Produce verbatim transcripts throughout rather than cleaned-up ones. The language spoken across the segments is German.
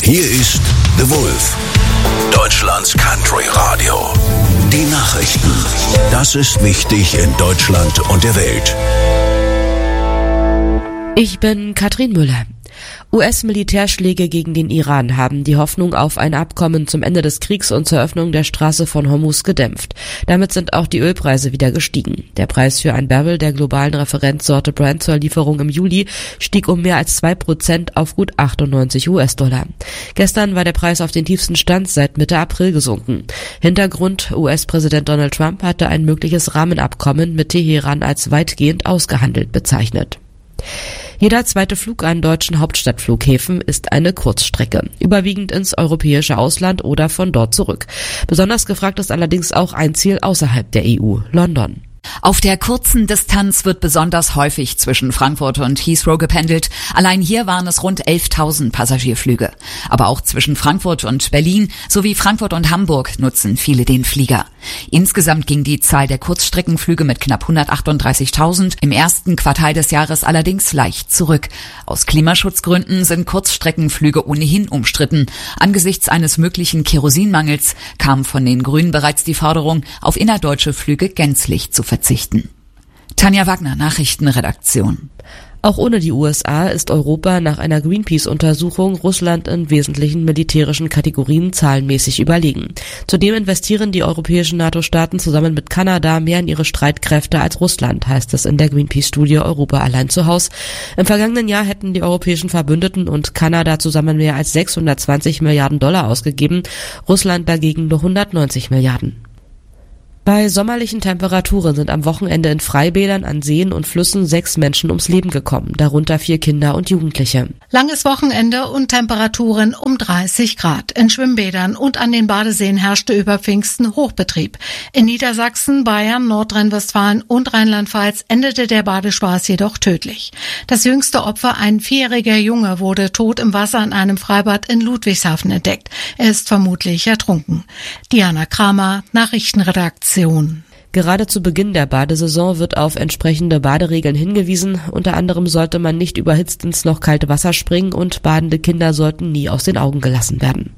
Hier ist The Wolf, Deutschlands Country Radio. Die Nachrichten. Das ist wichtig in Deutschland und der Welt. Ich bin Katrin Müller. U S-Militärschläge gegen den Iran haben die Hoffnung auf ein Abkommen zum Ende des Kriegs und zur Öffnung der Straße von Hormuz gedämpft. Damit sind auch die Ölpreise wieder gestiegen. Der Preis für ein Barrel der globalen Referenzsorte Brent zur Lieferung im Juli stieg um mehr als zwei Prozent auf gut achtundneunzig US-Dollar. Gestern war der Preis auf den tiefsten Stand seit Mitte April gesunken. Hintergrund: U S-Präsident Donald Trump hatte ein mögliches Rahmenabkommen mit Teheran als weitgehend ausgehandelt bezeichnet. Jeder zweite Flug an deutschen Hauptstadtflughäfen ist eine Kurzstrecke, überwiegend ins europäische Ausland oder von dort zurück. Besonders gefragt ist allerdings auch ein Ziel außerhalb der E U, London. Auf der kurzen Distanz wird besonders häufig zwischen Frankfurt und Heathrow gependelt. Allein hier waren es rund elftausend Passagierflüge. Aber auch zwischen Frankfurt und Berlin sowie Frankfurt und Hamburg nutzen viele den Flieger. Insgesamt ging die Zahl der Kurzstreckenflüge mit knapp hundertachtunddreißigtausend im ersten Quartal des Jahres allerdings leicht zurück. Aus Klimaschutzgründen sind Kurzstreckenflüge ohnehin umstritten. Angesichts eines möglichen Kerosinmangels kam von den Grünen bereits die Forderung, auf innerdeutsche Flüge gänzlich zu verzichten. Tanja Wagner, Nachrichtenredaktion. Auch ohne die U S A ist Europa nach einer Greenpeace-Untersuchung Russland in wesentlichen militärischen Kategorien zahlenmäßig überlegen. Zudem investieren die europäischen NATO-Staaten zusammen mit Kanada mehr in ihre Streitkräfte als Russland, heißt es in der Greenpeace-Studie Europa allein zu Haus. Im vergangenen Jahr hätten die europäischen Verbündeten und Kanada zusammen mehr als sechshundertzwanzig Milliarden Dollar ausgegeben, Russland dagegen nur hundertneunzig Milliarden. Bei sommerlichen Temperaturen sind am Wochenende in Freibädern, an Seen und Flüssen sechs Menschen ums Leben gekommen, darunter vier Kinder und Jugendliche. Langes Wochenende und Temperaturen um dreißig Grad. In Schwimmbädern und an den Badeseen herrschte über Pfingsten Hochbetrieb. In Niedersachsen, Bayern, Nordrhein-Westfalen und Rheinland-Pfalz endete der Badespaß jedoch tödlich. Das jüngste Opfer, ein vierjähriger Junge, wurde tot im Wasser in einem Freibad in Ludwigshafen entdeckt. Er ist vermutlich ertrunken. Diana Kramer, Nachrichtenredaktion. Gerade zu Beginn der Badesaison wird auf entsprechende Baderegeln hingewiesen. Unter anderem sollte man nicht überhitzt ins noch kalte Wasser springen und badende Kinder sollten nie aus den Augen gelassen werden.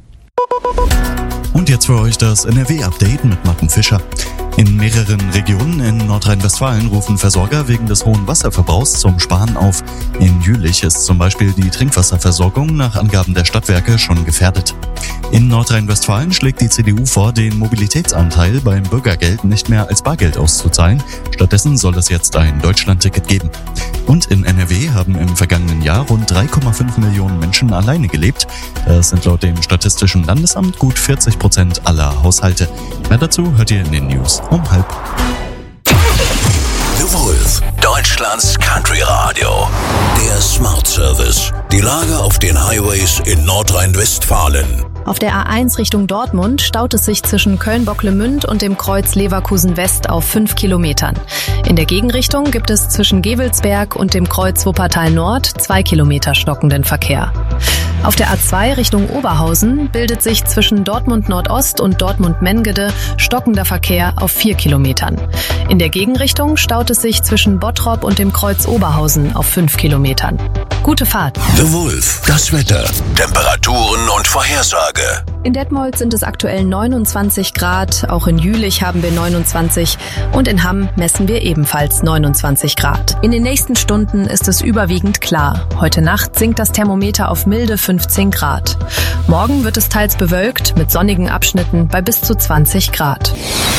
Und jetzt für euch das N R W-Update mit Martin Fischer. In mehreren Regionen in Nordrhein-Westfalen rufen Versorger wegen des hohen Wasserverbrauchs zum Sparen auf. In Jülich ist zum Beispiel die Trinkwasserversorgung nach Angaben der Stadtwerke schon gefährdet. In Nordrhein-Westfalen schlägt die C D U vor, den Mobilitätsanteil beim Bürgergeld nicht mehr als Bargeld auszuzahlen. Stattdessen soll es jetzt ein Deutschlandticket geben. Und in N R W haben im vergangenen Jahr rund drei Komma fünf Millionen Menschen alleine gelebt. Das sind laut dem Statistischen Landesamt gut vierzig Prozent aller Haushalte. Mehr dazu hört ihr in den News um halb. The Wolf, Deutschlands Country Radio. Der Smart Service. Die Lage auf den Highways in Nordrhein-Westfalen. Auf der A eins Richtung Dortmund staut es sich zwischen Köln-Bocklemünd und dem Kreuz Leverkusen West auf fünf Kilometern. In der Gegenrichtung gibt es zwischen Gevelsberg und dem Kreuz Wuppertal Nord zwei Kilometer stockenden Verkehr. Auf der A zwei Richtung Oberhausen bildet sich zwischen Dortmund Nordost und Dortmund Mengede stockender Verkehr auf vier Kilometern. In der Gegenrichtung staut es sich zwischen Bottrop und dem Kreuz Oberhausen auf fünf Kilometern. Gute Fahrt. The Wolf, das Wetter, Temperaturen und Vorhersage. In Detmold sind es aktuell neunundzwanzig Grad, auch in Jülich haben wir neunundzwanzig und in Hamm messen wir ebenfalls neunundzwanzig Grad. In den nächsten Stunden ist es überwiegend klar. Heute Nacht sinkt das Thermometer auf milde fünfzehn Grad. Morgen wird es teils bewölkt mit sonnigen Abschnitten bei bis zu zwanzig Grad.